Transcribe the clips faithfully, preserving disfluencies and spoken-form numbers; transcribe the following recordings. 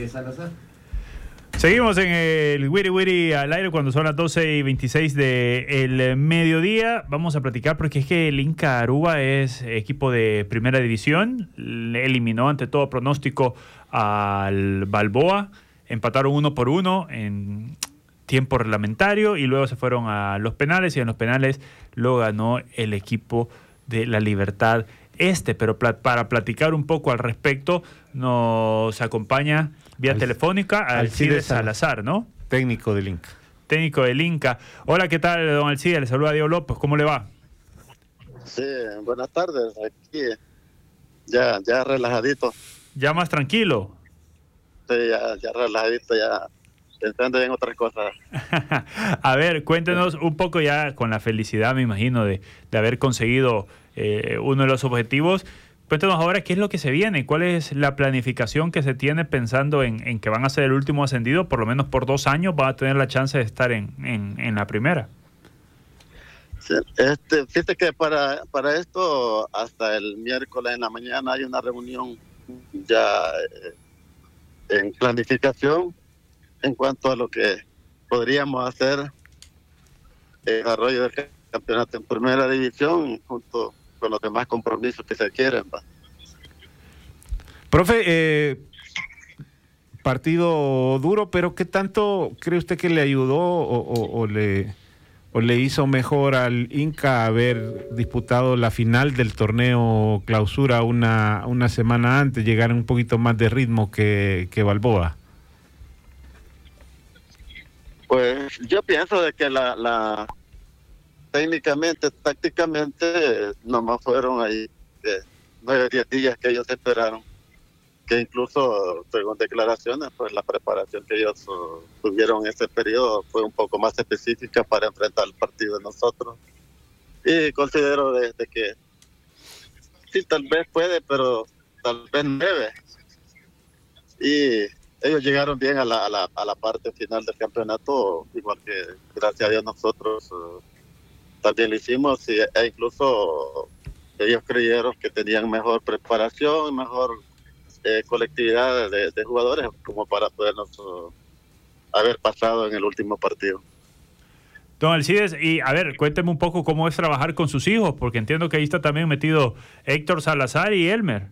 de Salazar. Seguimos en el Wiri Wiri al aire cuando son las doce y veintiséis del mediodía. Vamos a platicar porque es que el Inca Aruba es equipo de primera división. Le eliminó ante todo pronóstico al Balboa. Empataron uno por uno en tiempo reglamentario y luego se fueron a los penales y en los penales lo ganó el equipo de La Libertad Este. Pero pla- para platicar un poco al respecto nos acompaña vía Al, telefónica Alcides Salazar, ¿no? Técnico del Inca. Técnico del Inca. Hola, ¿qué tal, don Alcides? Le saluda Diego López. ¿Cómo le va? Sí, buenas tardes. Aquí ya, ya relajadito. ¿Ya más tranquilo? Sí, ya, ya relajadito, ya pensando en otras cosas. A ver, cuéntenos un poco ya con la felicidad, me imagino, de, de haber conseguido eh, uno de los objetivos. Cuéntanos ahora qué es lo que se viene, cuál es la planificación que se tiene pensando en, en que van a ser el último ascendido, por lo menos por dos años van a tener la chance de estar en, en, en la primera. Sí, este, fíjate que para, para esto hasta el miércoles en la mañana hay una reunión ya eh, en planificación en cuanto a lo que podríamos hacer el desarrollo del campeonato en primera división junto con los demás compromisos que se quieren. ¿Va? Profe, eh, partido duro, pero ¿qué tanto cree usted que le ayudó o, o, o, le, o le hizo mejor al Inca haber disputado la final del torneo clausura una, una semana antes, llegar un poquito más de ritmo que, que Balboa? Pues yo pienso de que la... la técnicamente, tácticamente, nomás fueron ahí eh, nueve, diez días que ellos esperaron, que incluso, según declaraciones, pues la preparación que ellos uh, tuvieron en ese periodo fue un poco más específica para enfrentar el partido de nosotros. Y considero de, de que sí, tal vez puede, pero tal vez no debe. Y ellos llegaron bien a la, a la, a la parte final del campeonato, igual que, gracias a Dios, nosotros... Uh, también lo hicimos y, e incluso ellos creyeron que tenían mejor preparación, mejor eh, colectividad de, de jugadores como para podernos uh, haber pasado en el último partido. Don Alcides, y a ver, cuénteme un poco cómo es trabajar con sus hijos, porque entiendo que ahí está también metido Héctor Salazar y Elmer.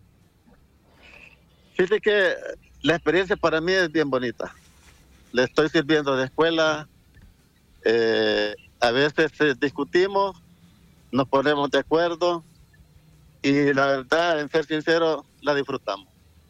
Fíjate que la experiencia para mí es bien bonita. Le estoy sirviendo de escuela. Eh, A veces eh, discutimos, nos ponemos de acuerdo y la verdad, en ser sincero, la disfrutamos.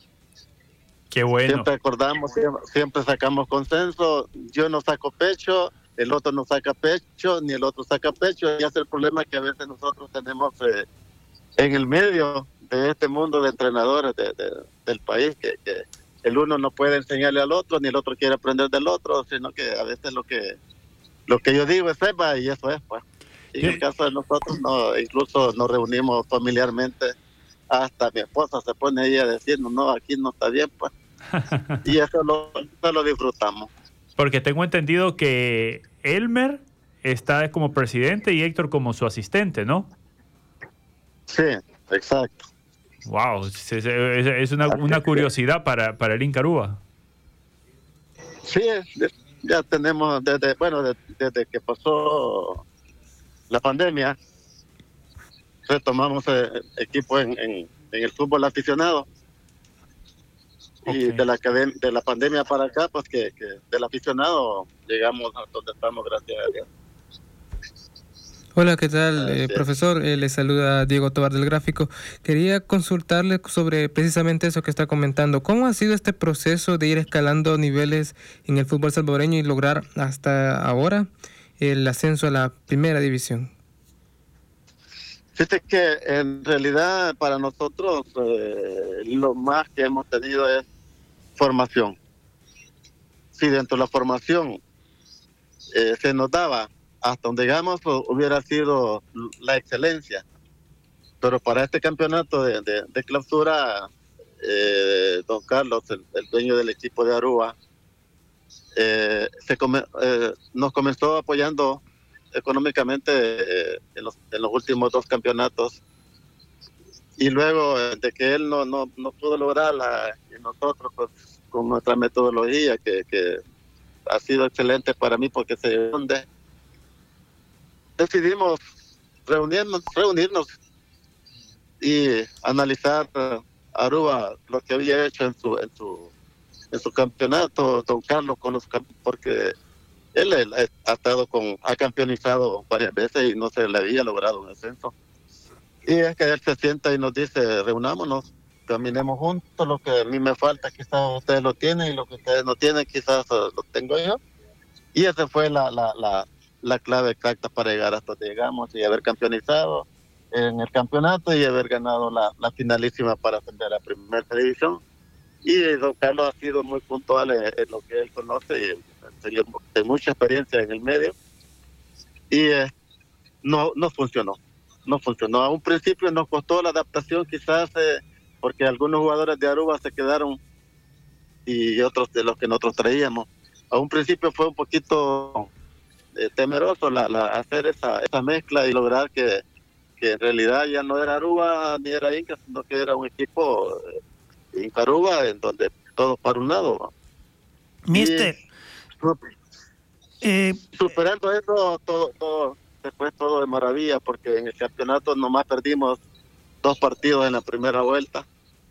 Qué bueno. Siempre acordamos, siempre, siempre sacamos consenso. Yo no saco pecho, el otro no saca pecho, ni el otro saca pecho. Y ese es el problema que a veces nosotros tenemos eh, en el medio de este mundo de entrenadores de, de, del país, que, que el uno no puede enseñarle al otro, ni el otro quiere aprender del otro, sino que a veces lo que... Lo que yo digo es sepa y eso es, pues. Y en el caso de nosotros, no, incluso nos reunimos familiarmente, hasta mi esposa se pone ahí a decirnos, no, aquí no está bien, pues. Y eso lo, eso lo disfrutamos. Porque tengo entendido que Elmer está como presidente y Héctor como su asistente, ¿no? Sí, exacto. Wow, es, es, es una, una curiosidad para, para el Inca Aruba. Sí, ya tenemos desde, bueno, desde, desde que pasó la pandemia, retomamos eh, equipo en, en, en el fútbol aficionado. Okay. Y de la, de la pandemia para acá, pues que, que del aficionado llegamos a donde estamos, gracias a Dios. Hola, ¿qué tal, eh, profesor? Eh, le saluda Diego Tobar del Gráfico. Quería consultarle sobre precisamente eso que está comentando. ¿Cómo ha sido este proceso de ir escalando niveles en el fútbol salvadoreño y lograr hasta ahora el ascenso a la primera división? Fíjate que en realidad para nosotros eh, lo más que hemos tenido es formación. Si dentro de la formación eh, se nos daba hasta donde llegamos, hubiera sido la excelencia. Pero para este campeonato de, de, de clausura, eh, don Carlos, el, el dueño del equipo de Aruba, eh, se come, eh, nos comenzó apoyando económicamente eh, en, los, en los últimos dos campeonatos. y luego eh, de que él no, no, no pudo lograrla, y nosotros pues, con nuestra metodología que, que ha sido excelente para mí porque se hunde, decidimos reunirnos, reunirnos y analizar uh, Aruba lo que había hecho en su en su en su campeonato, don Carlos, con los porque él, él ha estado con ha campeonizado varias veces y no se le había logrado un ascenso. Y es que él se sienta y nos dice, reunámonos, caminemos juntos, lo que a mí me falta quizás ustedes lo tienen y lo que ustedes no tienen quizás uh, lo tengo yo. Y esa fue la, la, la, la clave exacta para llegar hasta donde llegamos y haber campeonizado en el campeonato y haber ganado la, la finalísima para ascender a la primera división. Y don Carlos ha sido muy puntual en, en lo que él conoce y tiene mucha experiencia en el medio. Y eh, no, no funcionó, no funcionó. A un principio nos costó la adaptación quizás eh, porque algunos jugadores de Aruba se quedaron y otros de los que nosotros traíamos. A un principio fue un poquito eh, temeroso la, la, hacer esa, esa mezcla y lograr que, que en realidad ya no era Aruba ni era Inca, sino que era un equipo eh, Inca Aruba en donde todo para un lado. Mister, y, eh, superando eso, todo, todo, después todo de maravilla, porque en el campeonato nomás perdimos dos partidos en la primera vuelta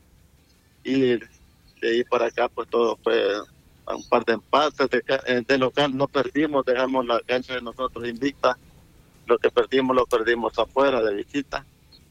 y de ahí para acá pues todo fue un par de empates, de, de local no perdimos, dejamos la cancha de nosotros invicta, lo que perdimos lo perdimos afuera de visita.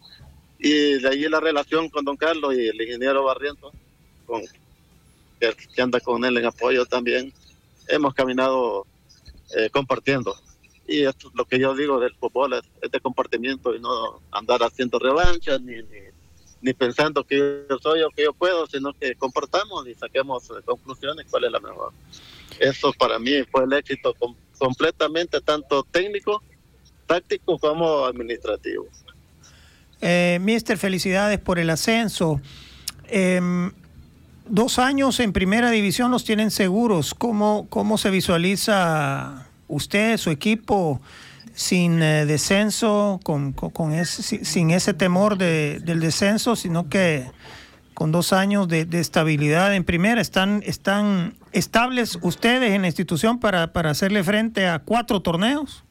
Y de ahí la relación con don Carlos y el ingeniero Barrientos, con, que, que anda con él en apoyo también, hemos caminado eh, compartiendo. Y esto es lo que yo digo del fútbol, es, es de compartimiento y no andar haciendo revanchas ni, ni ni pensando que yo soy o que yo puedo, sino que compartamos y saquemos conclusiones cuál es la mejor. Eso para mí fue el éxito com- completamente, tanto técnico, táctico como administrativo. Eh, mister, felicidades por el ascenso. Eh, dos años en primera división los tienen seguros. ¿Cómo, cómo se visualiza usted, su equipo, sin eh, descenso, con, con, con ese, sin ese temor de, del descenso, sino que con dos años de, de estabilidad en primera? ¿Están, están estables ustedes en la institución para, para hacerle frente a cuatro torneos?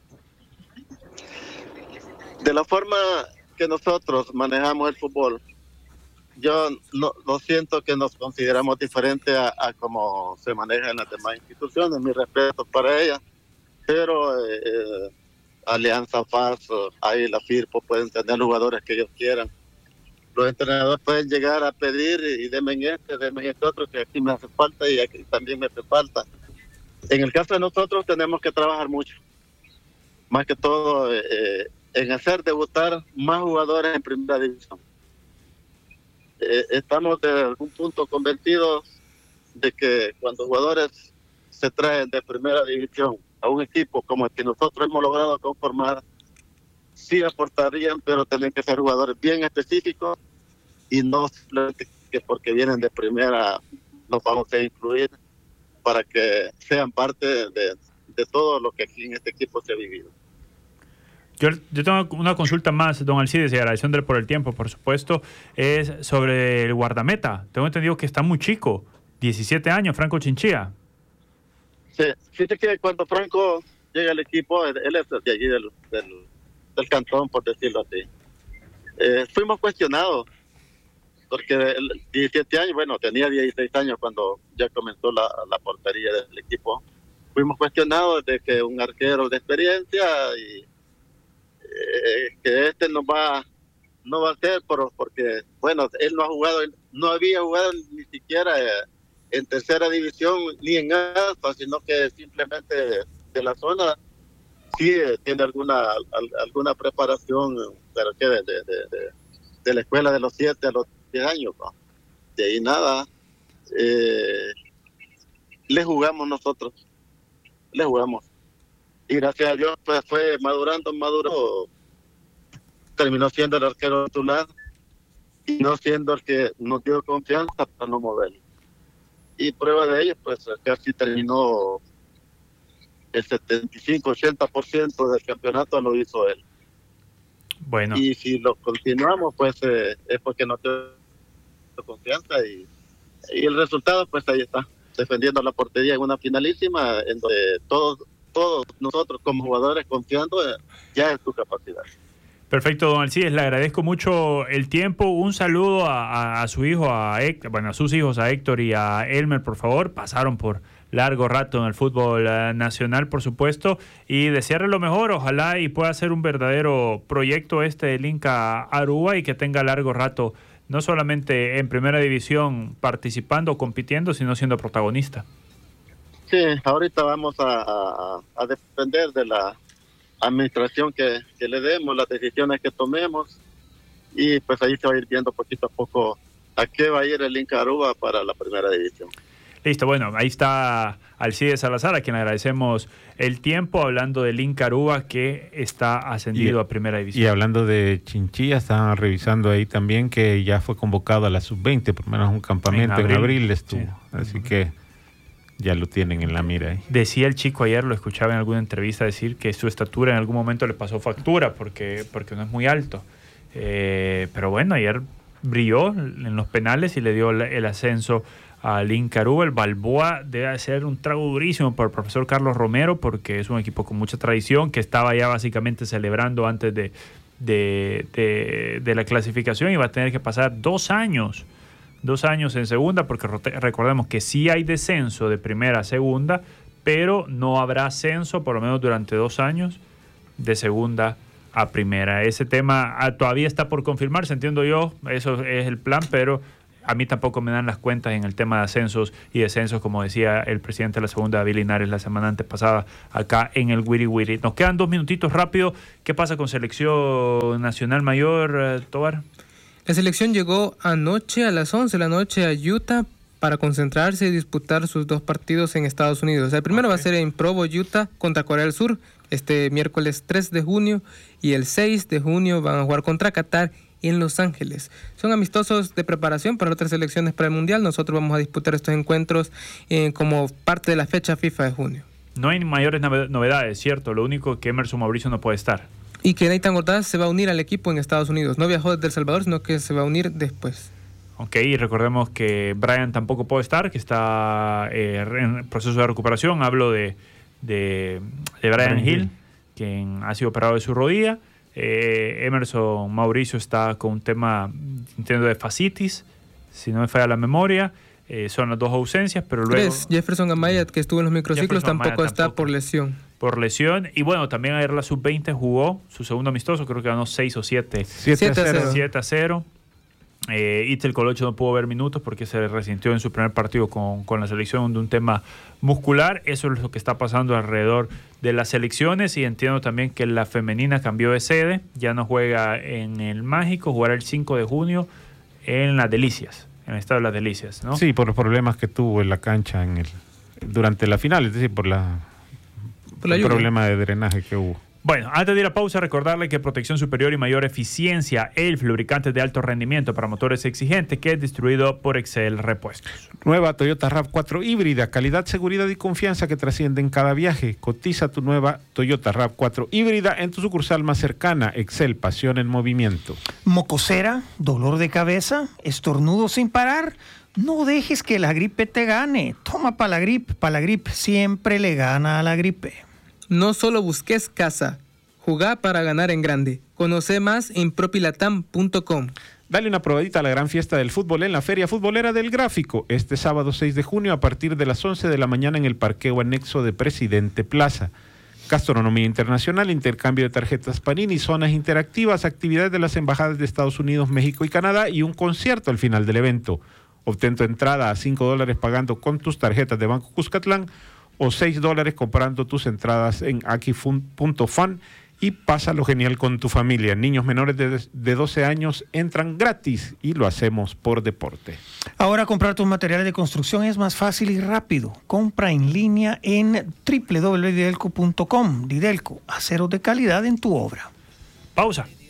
De la forma que nosotros manejamos el fútbol, yo no, no siento que nos consideramos diferentes a, a cómo se maneja en las demás instituciones. Mi respeto para ellas, pero eh, Alianza, F A S, ahí la Firpo pueden tener jugadores que ellos quieran. Los entrenadores pueden llegar a pedir y denme este, denme este otro, que aquí me hace falta y aquí también me hace falta. En el caso de nosotros tenemos que trabajar mucho, más que todo eh, en hacer debutar más jugadores en primera división. Eh, estamos de algún punto convencidos de que cuando jugadores se traen de primera división a un equipo como el que nosotros hemos logrado conformar, sí aportarían, pero tienen que ser jugadores bien específicos y no simplemente que porque vienen de primera los vamos a incluir para que sean parte de, de todo lo que aquí en este equipo se ha vivido. Yo, yo tengo una consulta más, don Alcides, y agradeciéndole por el tiempo, por supuesto, es sobre el guardameta. Tengo entendido que está muy chico, diecisiete años, Franco Chinchilla. Sí, fíjate que cuando Franco llega al equipo, él es de allí del, del, del cantón, por decirlo así. Eh, fuimos cuestionados, porque el diecisiete años, bueno, tenía dieciséis años cuando ya comenzó la, la portería del equipo. Fuimos cuestionados de que un arquero de experiencia y eh, que este no va no va a ser por, porque, bueno, él no ha jugado, no había jugado ni siquiera eh, en tercera división ni en alfa, sino que simplemente de, de la zona sí eh, tiene alguna al, alguna preparación, pero que de, de, de, de la escuela de los siete a los diez años, ¿no? De ahí nada, eh, le jugamos nosotros, le jugamos. Y gracias a Dios pues fue madurando, maduró, terminó siendo el arquero titular y no siendo el que nos dio confianza para no moverlo. Y prueba de ello, pues casi terminó el setenta y cinco, ochenta por ciento del campeonato lo hizo él. Bueno. Y si lo continuamos, pues eh, es porque no tengo confianza y, y el resultado, pues ahí está, defendiendo la portería en una finalísima, en donde todos, todos nosotros como jugadores confiando eh, ya en tu capacidad. Perfecto, don Alcides, le agradezco mucho el tiempo. Un saludo a, a, a su hijo, a Héctor, bueno, a sus hijos, a Héctor y a Elmer, por favor. Pasaron por largo rato en el fútbol uh, nacional, por supuesto, y desearle lo mejor. Ojalá y pueda ser un verdadero proyecto este del Inca Aruba y que tenga largo rato, no solamente en primera división participando, compitiendo, sino siendo protagonista. Sí, ahorita vamos a, a, a depender de la administración que, que le demos, las decisiones que tomemos, y pues ahí se va a ir viendo poquito a poco a qué va a ir el Inca Aruba para la primera división. Listo, bueno, ahí está Alcides Salazar, a quien agradecemos el tiempo, hablando del Inca Aruba, que está ascendido y, a primera división. Y hablando de Chinchilla, estaban revisando ahí también que ya fue convocado a la sub veinte, por lo menos un campamento en abril, en abril estuvo, sí. Así uh-huh. que ya lo tienen en la mira. ¿eh? Decía el chico ayer, lo escuchaba en alguna entrevista decir que su estatura en algún momento le pasó factura porque, porque no es muy alto. Eh, pero bueno, ayer brilló en los penales y le dio el ascenso al Inca Aruba. El Balboa debe ser un trago durísimo para el profesor Carlos Romero porque es un equipo con mucha tradición que estaba ya básicamente celebrando antes de, de, de, de la clasificación y va a tener que pasar dos años Dos años en segunda, porque recordemos que sí hay descenso de primera a segunda, pero no habrá ascenso, por lo menos durante dos años, de segunda a primera. Ese tema ah, todavía está por confirmarse, entiendo yo, eso es el plan, pero a mí tampoco me dan las cuentas en el tema de ascensos y descensos, como decía el presidente de la segunda, David Linares, la semana antepasada, acá en el Wiri Wiri. Nos quedan dos minutitos rápido. ¿Qué pasa con selección nacional mayor, eh, Tobar? La selección llegó anoche a las once de la noche a Utah para concentrarse y disputar sus dos partidos en Estados Unidos. El primero okay. va a ser en Provo, Utah, contra Corea del Sur, este miércoles tres de junio, y el seis de junio van a jugar contra Qatar en Los Ángeles. Son amistosos de preparación para otras selecciones para el Mundial. Nosotros vamos a disputar estos encuentros eh, como parte de la fecha FIFA de junio. No hay mayores novedades, ¿cierto? Lo único que Emerson Mauricio no puede estar. Y que Nathan Ordaz se va a unir al equipo en Estados Unidos. No viajó desde El Salvador, sino que se va a unir después. Ok, y recordemos que Brian tampoco puede estar, que está eh, en proceso de recuperación. Hablo de, de, de Brian Hill, Hill, quien ha sido operado de su rodilla. Eh, Emerson Mauricio está con un tema, entiendo, de fascitis, si no me falla la memoria. Eh, son las dos ausencias, pero luego... Tres, Jefferson Amaya, que estuvo en los microciclos, tampoco Amaya, está tampoco. por lesión. Por lesión. Y bueno, también ayer la sub veinte jugó su segundo amistoso, creo que ganó seis o siete. siete a cero. Eh, Itzel Colocho no pudo ver minutos porque se resintió en su primer partido con, con la selección de un tema muscular. Eso es lo que está pasando alrededor de las selecciones. Y entiendo también que la femenina cambió de sede. Ya no juega en el Mágico, jugará el cinco de junio en Las Delicias, en el Estadio de Las Delicias, ¿no? Sí, por los problemas que tuvo en la cancha en el durante la final, es decir, por la... Por el problema de drenaje que hubo. Bueno, antes de ir a pausa, recordarle que Protección Superior y Mayor Eficiencia, E L F, lubricantes de alto rendimiento para motores exigentes, que es distribuido por Excel Repuestos. Nueva Toyota RAV cuatro híbrida, calidad, seguridad y confianza que trasciende en cada viaje. Cotiza tu nueva Toyota RAV cuatro híbrida en tu sucursal más cercana. Excel, pasión en movimiento. Mocosera, dolor de cabeza, estornudo sin parar. No dejes que la gripe te gane. Toma Palagrip. Palagrip siempre le gana a la gripe. No solo busques casa, jugá para ganar en grande. Conoce más en propilatam punto com. Dale una probadita a la gran fiesta del fútbol en la Feria Futbolera del Gráfico, este sábado seis de junio a partir de las once de la mañana en el parqueo anexo de Presidente Plaza. Gastronomía internacional, intercambio de tarjetas Panini, zonas interactivas, actividades de las embajadas de Estados Unidos, México y Canadá y un concierto al final del evento. Obtén tu entrada a cinco dólares pagando con tus tarjetas de Banco Cuscatlán o seis dólares comprando tus entradas en aquí punto fan y pásalo genial con tu familia. Niños menores de, de doce años entran gratis y lo hacemos por deporte. Ahora comprar tus materiales de construcción es más fácil y rápido. Compra en línea en doble u doble u doble u punto didelco punto com. Didelco, aceros de calidad en tu obra. Pausa.